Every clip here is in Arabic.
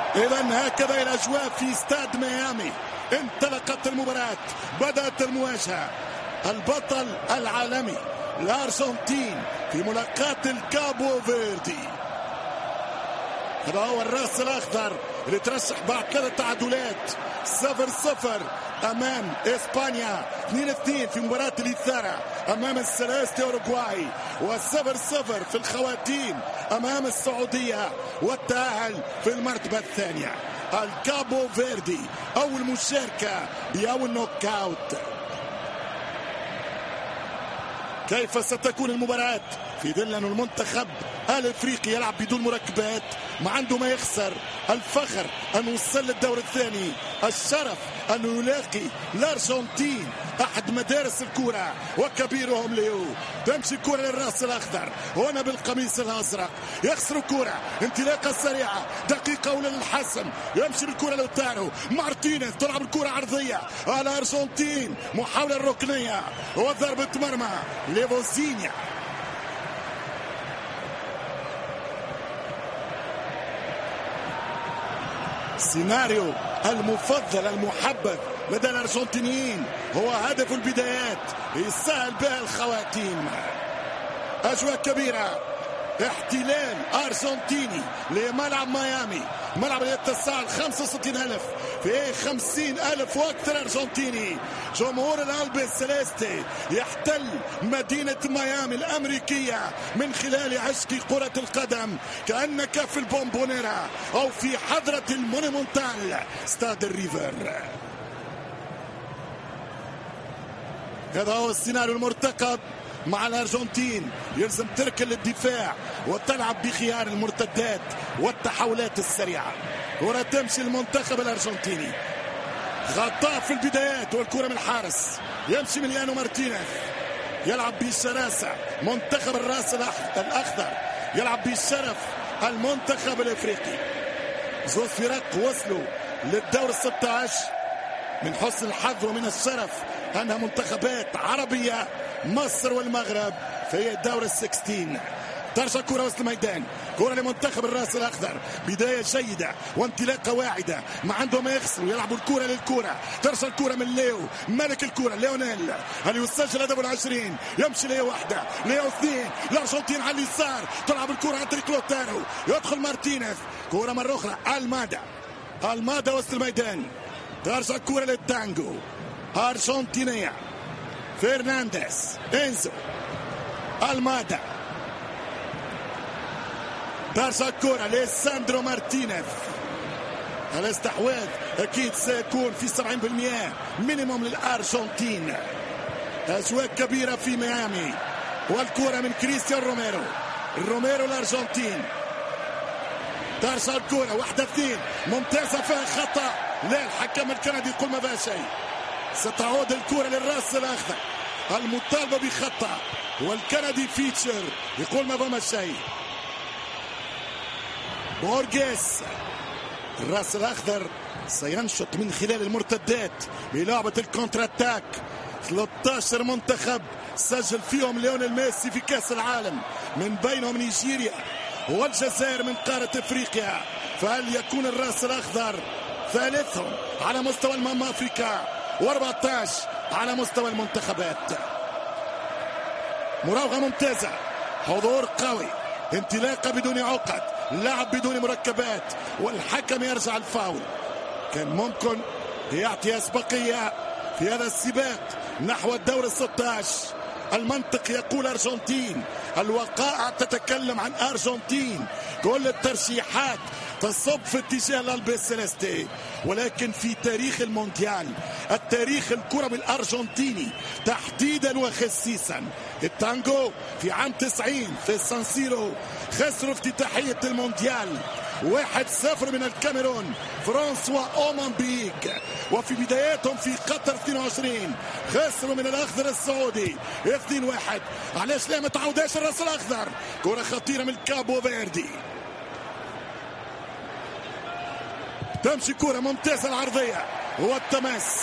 إذا هكذا الأجواء في استاد ميامي. انطلقت المباراة، بدأت المواجهة. البطل العالمي الأرجنتين في ملاقاة الكابو فيردي. هذا هو الراس الأخضر اللي ترشح بعد 3 تعادلات 0-0 أمام إسبانيا، 2-2 في مباراة الإثارة أمام السلاسة أوروغواي، و0-0 في الخواتيم أمام السعودية، والتأهل في المرتبة الثانية. الكابو فيردي أول مشاركة بأول نوك أوت. كيف ستكون المباراة في ظل أن المنتخب الافريقي يلعب بدون مركبات، ما عنده ما يخسر، الفخر أن يوصل للدور الثاني، الشرف أن يلاقي الأرجنتين أحد مدارس الكرة وكبيرهم ليو. تمشي الكرة للراس الأخضر هنا بالقميص الأزرق، يخسر الكرة، انطلاقة سريعة، دقيقة أولى للحسم، يمشي بالكرة لوتارو مارتينيز، تلعب الكرة عرضية على الأرجنتين، محاولة الركنية وضربة مرمى ليفوزينيا. السيناريو المفضل المحبب لدى الأرجنتينيين هو هدف البدايات يسهل بها الخواتيم. أجواء كبيرة، احتلال أرجنتيني لملعب ميامي، ملعب يتسع 65,000 فيه 50,000 واكثر أرجنتيني. جمهور القلب السليستي يحتل مدينة ميامي الأمريكية من خلال عشق كرة القدم، كأنك في البومبونيرا أو في حضرة المونيمونتال ستاد الريفر. هذا هو السيناريو المرتقب مع الأرجنتين، يلزم تركن للدفاع وتلعب بخيار المرتدات والتحولات السريعة. كرة تمشي المنتخب الأرجنتيني، خطأ في البدايات والكرة من الحارس، يمشي ميليانو مارتينيز، يلعب بشراسة منتخب الراس الأخضر، يلعب بشرف المنتخب الأفريقي. زوج فرق وصلوا للدور 16 من حسن الحظ ومن الشرف أنها منتخبات عربية، مصر والمغرب في الدور 16. ترجع كرة وسط الميدان، كرة لمنتخب الراس الأخضر، بداية جيدة وانطلاقة واعدة، ما عندهم ما يخسروا، يلعبوا الكرة للكرة، ترجع الكرة من ليو، ملك الكرة ليونيل، هل يسجل هدف 20؟ يمشي ليو واحدة، ليو 2، الأرجنتين على اليسار، تلعب الكرة عن طريق لوتارو، يدخل مارتينيز، كرة مرة أخرى المادا وسط الميدان، ترجع الكرة للتانجو، أرجنتينية، فرنانديز، إنزو، المادا، ترجع الكرة لساندرو مارتينيز. الاستحواذ أكيد سيكون في 70% مينيموم للأرجنتين. أجواء كبيرة في ميامي، والكرة من كريستيان روميرو الأرجنتين. ترجع الكرة 1-2 ممتازة، فيها خطأ، لا الحكم الكندي يقول ما فيها شيء. ستعود الكرة للراس الأخضر المطالبة بخطأ، والكندي فيتشر يقول ما فما شيء. بورغيس الراس الأخضر سينشط من خلال المرتدات بلعبة الكونتر اتاك. 13 منتخب سجل فيهم ليونيل ميسي في كأس العالم، من بينهم نيجيريا والجزائر من قارة افريقيا. فهل يكون الراس الأخضر ثالثهم على مستوى الماما افريكا، و14 على مستوى المنتخبات؟ مراوغة ممتازة، حضور قوي، انطلاقة بدون عقد، لعب بدون مركبات، والحكم يرجع الفاول. كان ممكن يعطي أسبقية في هذا السباق نحو الدور 16. المنطق يقول أرجنتين، الوقائع تتكلم عن أرجنتين، كل الترشيحات تصب في اتجاه القلب السلستي، ولكن في تاريخ المونديال، التاريخ الكروي الأرجنتيني تحديدا وخصيصا، التانجو في عام 90 في السانسيرو خسروا افتتاحية المونديال 1-0 من الكاميرون فرانسوا أومانبيك، وفي بداياتهم في قطر 22 خسروا من الأخضر السعودي 2-1. علاش لا ما تعوداش الراس الأخضر؟ كرة خطيرة من كابو فيردي، تمشي كرة ممتازة العرضية والتماس،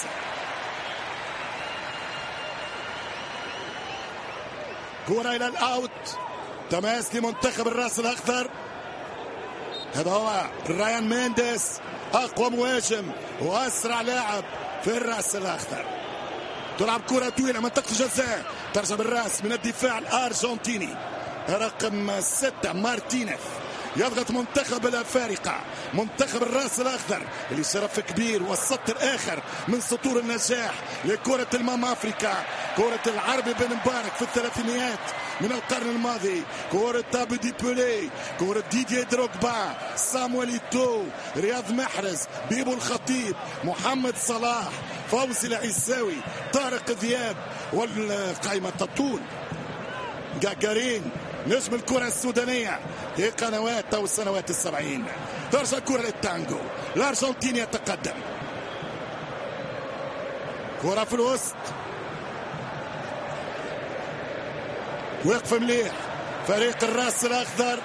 كرة إلى الأوت، تماس لمنتخب الراس الأخضر. هذا هو رايان مينديس، اقوى مهاجم واسرع لاعب في الراس الاخضر. تلعب كرة طويلة منطقة الجزاء، ترجع بالراس من الدفاع الارجنتيني رقم 6 مارتينيز. يضغط منتخب الافارقه، منتخب الراس الاخضر اللي شرف كبير والسطر اخر من سطور النجاح لكره المام افريكا، كره العربي بن مبارك في الثلاثينيات من القرن الماضي، كره تابو دي بولي، كره ديدييه دروغبا، سامويل ايتو، رياض محرز، بيبو الخطيب، محمد صلاح، فوزي العيساوي، طارق ذياب، والقائمه تطول جاكارين نجم الكرة السودانية في قنوات أو السنوات 70. ترجع الكرة للتانجو، الأرجنتين يتقدم، كرة في الوسط، وقف مليح فريق الراس الأخضر.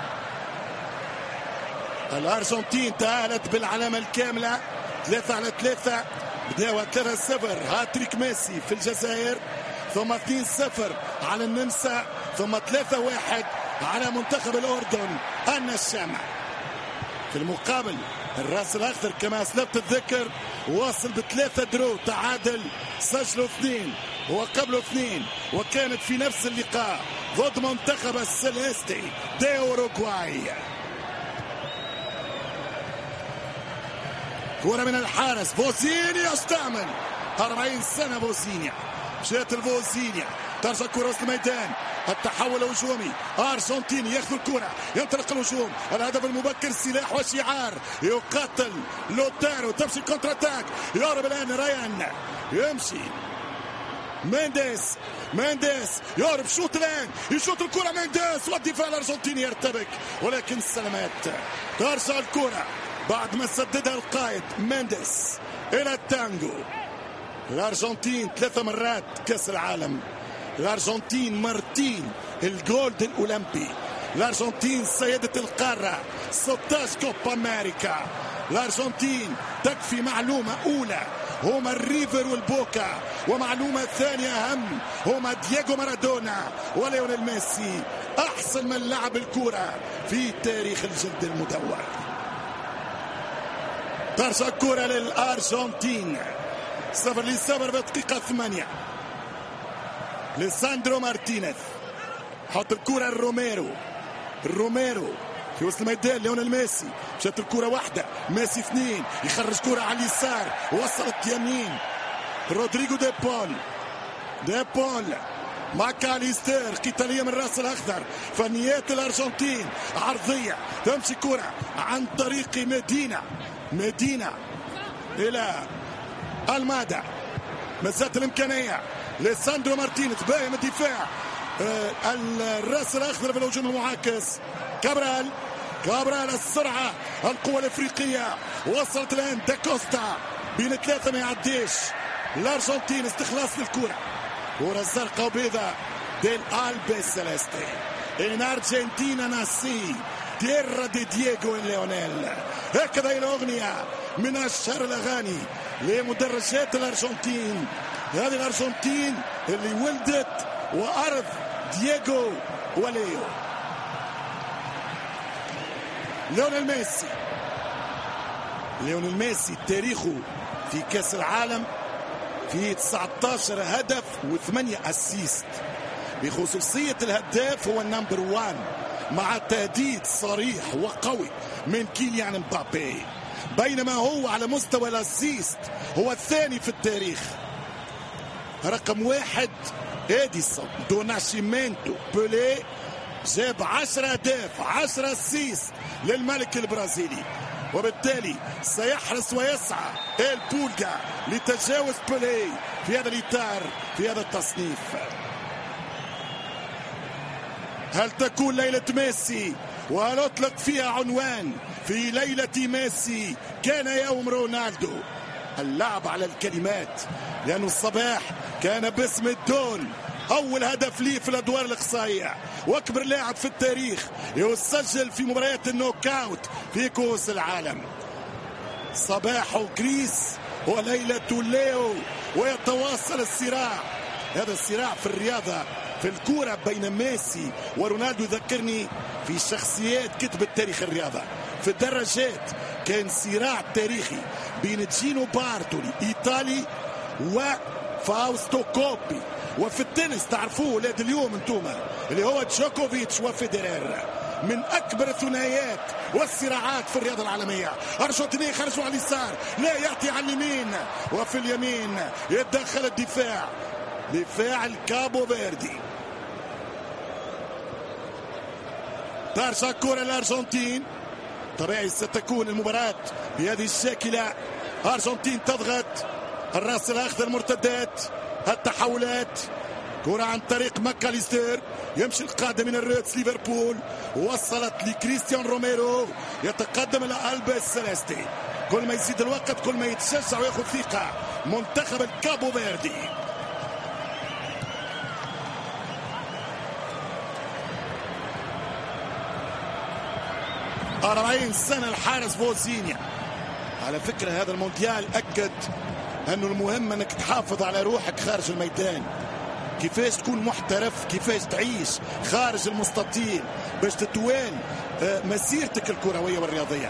الأرجنتين تأهلت بالعلامة الكاملة 3-3، بداوا 3-0 هاتريك ميسي في الجزائر، ثم 2-0 على النمسا، ثم 3-1 على منتخب الأردن النشامة. في المقابل الراس الأخضر كما أسلفت الذكر واصل ب3 درو، تعادل، سجلوا 2 وقبلوا 2، وكانت في نفس اللقاء ضد منتخب السيليستي دي أوروغواي. كرة من الحارس فوزينيا، استعمل 40 سنة فوزينيا، مشات الفوزينيا، ترجع كرة وسط الميدان، التحول الهجومي، أرجنتين ياخذ الكرة، ينطلق الهجوم، الهدف المبكر سلاح وشعار، يقاتل لوتارو، تمشي كونتر اتاك، يهرب الآن ريان، يمشي مينديس يهرب، شوط الآن، يشوط الكرة مينديس، والدفاع الأرجنتيني يرتبك، ولكن سلامات. ترجع الكرة بعد ما سددها القائد مينديس إلى التانجو. الأرجنتين 3 مرات كأس العالم، الأرجنتين مرتين الجولد الأولمبي، الأرجنتين سيدة القارة 16 كوبا أمريكا. الأرجنتين تكفي معلومة أولى هما الريفر والبوكا، ومعلومة ثانية أهم هما دييغو مارادونا وليونيل ميسي، أحسن من لعب الكرة في تاريخ الجلد المدور. ترجع الكرة للأرجنتين 0-0 بدقيقة 8. لساندرو مارتينيز حط الكرة الروميرو في وسط الميدان، ليونيل ميسي، مشات الكرة واحدة، ميسي 2، يخرج كرة على اليسار، وصلت يمين، رودريغو دي بول ماكاليستر، قتالية من الراس الأخضر، فنيات الأرجنتين، عرضية، تمشي كرة عن طريق مدينة إلى المادا، مازالت الإمكانية لساندرو مارتينيز، باهم الدفاع الراس الأخضر في الهجوم المعاكس، كابرال السرعة، القوة الإفريقية، وصلت الآن داكوستا بين 3 ما يعديش، الأرجنتين استخلاص للكرة، كرة زرقاء وبيضاء ديل ألبي سيليستي، إن أرجنتينا ناسي تيرا دي دييغو ليونيل. هكذا هي الأغنية من أشهر الأغاني لمدرجات الأرجنتين، هذه الأرجنتين اللي ولدت وأرض دييغو وليو. ليونيل ميسي تاريخه في كأس العالم في 19 هدف و8 أسيست، بخصوصية الهداف هو النمبر 1 مع تهديد صريح وقوي من كيليان مبابي، بينما هو على مستوى الأسيست هو الثاني في التاريخ. رقم 1 إديسون، دو ناشيمنتو، بولي جاب 10 أهداف 10 أسيست للملك البرازيلي، وبالتالي سيحرص ويسعى البولجا لتجاوز بولي في هذا الإطار في هذا التصنيف. هل تكون ليلة ميسي؟ وهل أطلق فيها عنوان في ليلة ميسي كان يوم رونالدو؟ اللعب على الكلمات، لأن الصباح كان باسم الدون، أول هدف لي في الأدوار الإقصائية، وأكبر لاعب في التاريخ يسجل في مباريات النوك أوت في كؤوس العالم. صباح جريس وليلة ليو، ويتواصل الصراع، هذا الصراع في الرياضة في الكورة بين ميسي ورونالدو يذكرني في شخصيات كتبت تاريخ الرياضة. في الدراجات كان صراع تاريخي بين جينو بارتولي ايطالي وفاوستو كوبي. وفي التنس تعرفوه ولاد اليوم انتوما اللي هو جوكوفيتش وفيدرر، من اكبر الثنائيات والصراعات في الرياضه العالميه. ارجنتيني خرجوا على اليسار، لا يعطي على اليمين، وفي اليمين يتدخل الدفاع، دفاع الكابو فيردي. ترجع كرة الارجنتين، طبيعي ستكون المباراة بهذه الشاكلة. ارجنتين تضغط، الراس الاخضر مرتدات، التحولات، كرة عن طريق ماكاليستر، يمشي القادم من الريدز ليفربول، وصلت لكريستيان روميرو، يتقدم الى البا السلستي. كل ما يزيد الوقت كل ما يتشجع وياخذ ثقة منتخب الكابو فيردي. أربعين سنة الحارس فوزينيا. على فكرة هذا المونديال أكد أنه المهم أنك تحافظ على روحك خارج الميدان، كيفاش تكون محترف، كيفاش تعيش خارج المستطيل باش تتوان مسيرتك الكروية والرياضية.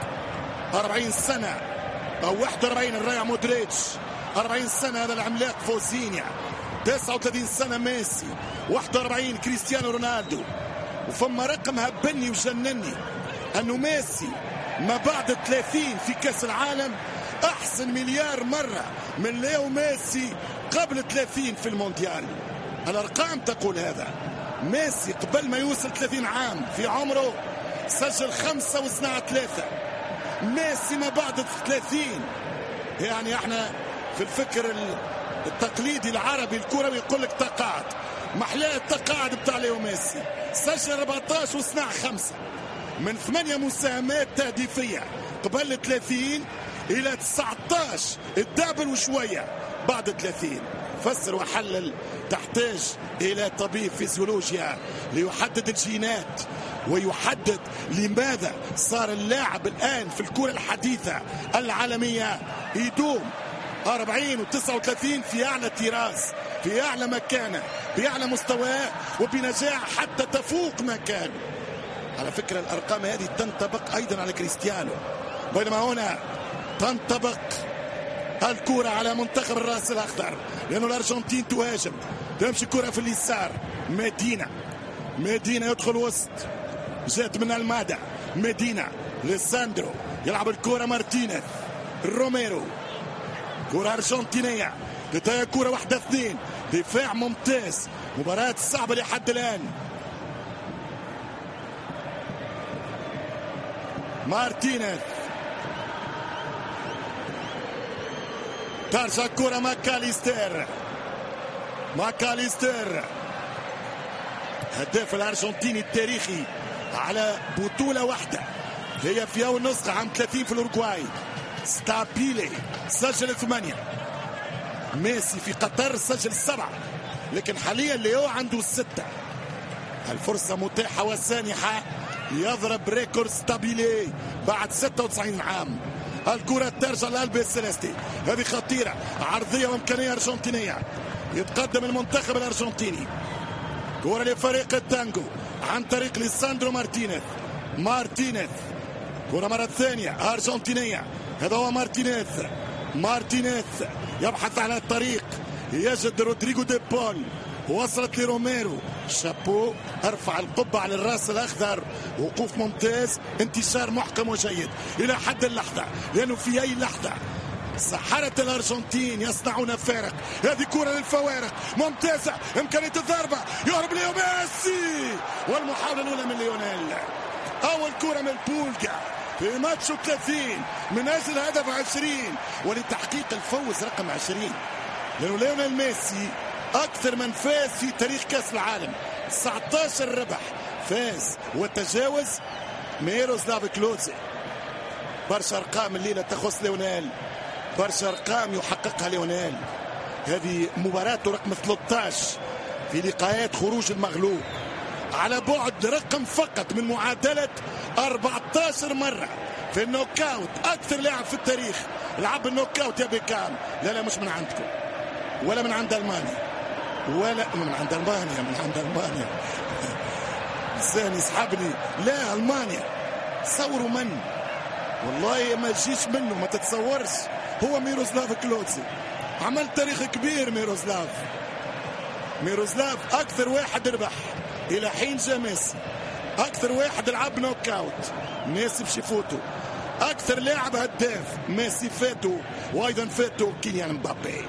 40 سنة أو 41 الرايع مودريتش، 40 سنة هذا العملاق فوزينيا، 39 سنة ميسي، 41 كريستيانو رونالدو. وفما رقم هبني وجنني أنه ميسي ما بعد 30 في كأس العالم أحسن مليار مرة من ليو ميسي قبل 30 في المونديال. الأرقام تقول هذا. ميسي قبل ما يوصل 30 عام في عمره سجل 5 وصنع 3. ميسي ما بعد 30، يعني احنا في الفكر التقليدي العربي الكروي يقول لك تقاعد، محلاه التقاعد بتاع ليو ميسي، سجل 14 وصنع 5 من 8 مساهمات تهديفية قبل 30 إلى 19 الدبل وشوية بعد 30. فسر وحلل، تحتاج إلى طبيب فيزيولوجيا ليحدد الجينات ويحدد لماذا صار اللاعب الآن في الكرة الحديثة العالمية يدوم 40 و39 في أعلى طراز، في أعلى مكانة، بأعلى مستواه وبنجاح حتى تفوق ما كان. على فكرة الأرقام هذه تنطبق أيضا على كريستيانو، بينما هنا تنطبق الكرة على منتخب الراس الأخضر، لأنه الأرجنتين تهاجم، تمشي كرة في اليسار. ميدينا يدخل وسط، جات من المادا، ميدينا لساندرو يلعب الكرة، مارتينيز، روميرو، كرة أرجنتينية، لتايا كرة 1-2، دفاع ممتاز، مباراة صعبة لحد الآن. مارتينيز، ترجع كرة ماكاليستر، هداف الأرجنتيني التاريخي على بطولة واحدة هي في أول نسخة عام 30 في الأوروغواي. ستابيلي سجل 8، ميسي في قطر سجل 7، لكن حاليا ليو عنده 6. الفرصة متاحة وسانحة، يضرب ريكورد ستابيلي بعد 96 عام. الكرة ترجع لقلب السلستي، هذه خطيرة، عرضية وإمكانية أرجنتينية، يتقدم المنتخب الأرجنتيني. كرة لفريق التانجو عن طريق ليساندرو مارتينيز، كرة مرة ثانية أرجنتينية، هذا هو مارتينيز يبحث على الطريق، يجد رودريغو دي بول، وصلت لروميرو، شابو، ارفع القبة على الراس الأخضر، وقوف ممتاز، انتشار محكم وجيد إلى حد اللحظة، لأنه في أي لحظة سحرة الأرجنتين يصنعون فارق. هذه كرة للفوارق ممتازة، إمكانية الضربة، يهرب ليو ميسي، والمحاولة الأولى من ليونيل. أول كرة من بولجا في ماتش 30 من أجل هدف 20 ولتحقيق الفوز رقم 20، لأنه ليونيل ميسي أكثر من فاز في تاريخ كأس العالم، 19 ربح، فاز وتجاوز ميروسلاف كلوزي. برشا أرقام الليلة تخص ليونيل، برشا أرقام يحققها ليونيل. هذه مباراته رقم 13 في لقاءات خروج المغلوب، على بعد رقم فقط من معادلة 14 مرة في النوكاوت. أكثر لاعب في التاريخ لعب النوكاوت يا بيكام. لا مش من عندكم ولا من عند ألمانيا، ولا من عند ألمانيا، من عند ألمانيا لسان يسحبني، لا ألمانيا تصوروا من والله ما تجيش منه، ما تتصورش. هو ميروسلاف كلوزي، عمل تاريخ كبير. ميروسلاف اكثر واحد ربح الى حين جا ميسي، اكثر واحد لعب نوك اوت ميسي باش يفوتوا، اكثر لاعب هداف ميسي فاتو، وايضا فاتو كيليان مبابي.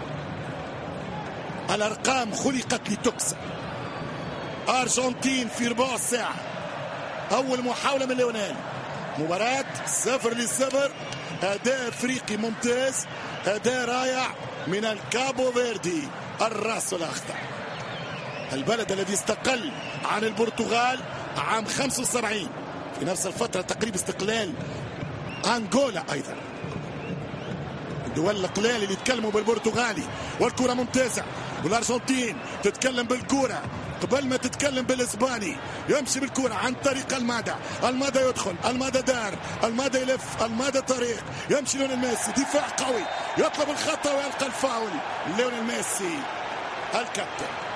الارقام خلقت لتكسر. ارجنتين في ربع ساعه، اول محاوله من ليونيل، مباراة 0-0. اداء افريقي ممتاز، اداء رائع من الكابو فيردي، الراس الاخضر، البلد الذي استقل عن البرتغال عام 75، في نفس الفترة تقريبا استقلال انغولا ايضا. الدول القليلة اللي يتكلموا بالبرتغالي. والكرة ممتازة، والارجنتين تتكلم بالكرة قبل ما تتكلم بالاسباني. يمشي بالكرة عن طريق المادا يدخل، المادا دار، المادا يلف، المادا طريق، يمشي ليونيل ميسي، دفاع قوي، يطلب الخطأ ويلقى الفاول. ليونيل ميسي الكابتن.